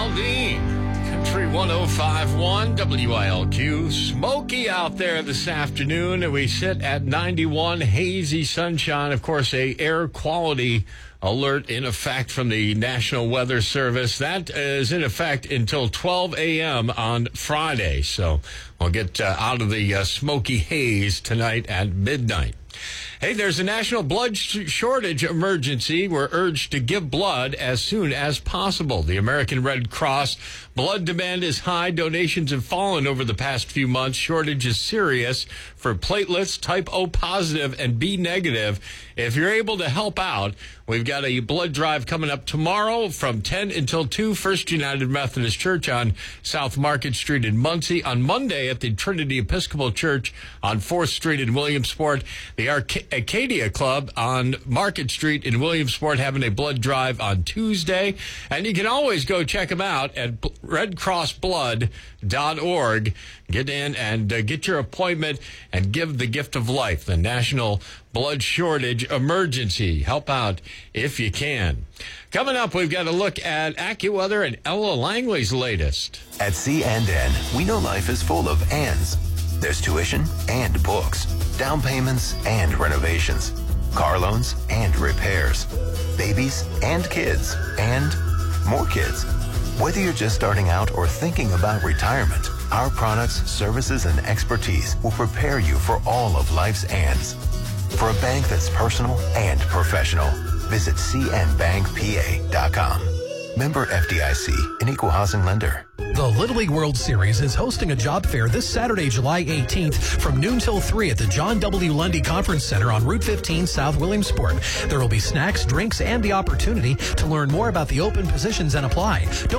Aldean, Country 105.1 WILQ. Smoky out there this afternoon, and we sit at 91, hazy sunshine. Of course, a air quality alert in effect from the National Weather Service. That is in effect until 12 a.m. on Friday. So we'll get out of the smoky haze tonight at midnight. Hey, there's a national blood shortage emergency. We're urged to give blood as soon as possible. The American Red Cross blood demand is high. Donations have fallen over the past few months. Shortage is serious for platelets, type O positive and B negative. If you're able to help out, we've got a blood drive coming up tomorrow from 10 until 2, First United Methodist Church on South Market Street in Muncie. On Monday at the Trinity Episcopal Church on 4th Street in Williamsport. The Acadia Club on Market Street in Williamsport having a blood drive on Tuesday. And you can always go check them out at redcrossblood.org. Get in and get your appointment and give the gift of life, the National Blood Shortage Emergency. Help out if you can. Coming up, we've got a look at AccuWeather and Ella Langley's latest. At C&N, we know life is full of ands. There's tuition and books, down payments and renovations, car loans and repairs, babies and kids, and more kids. Whether you're just starting out or thinking about retirement, our products, services, and expertise will prepare you for all of life's ands. For a bank that's personal and professional, visit cnbankpa.com. Member FDIC, an equal housing lender. The Little League World Series is hosting a job fair this Saturday, July 18th from noon till 3 at the John W. Lundy Conference Center on Route 15, South Williamsport. There will be snacks, drinks, and the opportunity to learn more about the open positions and apply.